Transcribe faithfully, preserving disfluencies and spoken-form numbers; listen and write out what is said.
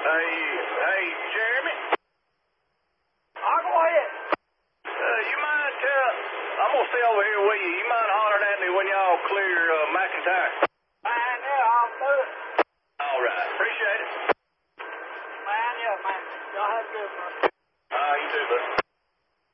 Hey, hey, Jeremy. I'll go ahead. Uh, you mind tell? I'm gonna stay over here with you. You mind hollering at me when y'all clear uh, McIntyre? Man, yeah, I'll do it. All right, appreciate it. Man, yeah, man. Y'all have a good one. Ah, uh, you too, bud.